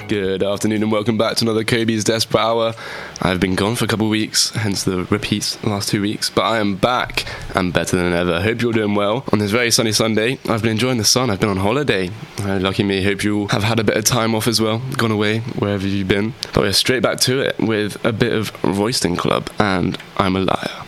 Good afternoon and welcome back to another Kobe's Desperate Hour. I've been gone for a couple of weeks, hence the repeats the last 2 weeks, but I am back and better than ever. Hope you're doing well. On this very sunny Sunday, I've been enjoying the sun. I've been on holiday. Lucky me, hope you have had a bit of time off as well, gone away, wherever you've been. But we're straight back to it with a bit of Royston Club and I'm a Liar.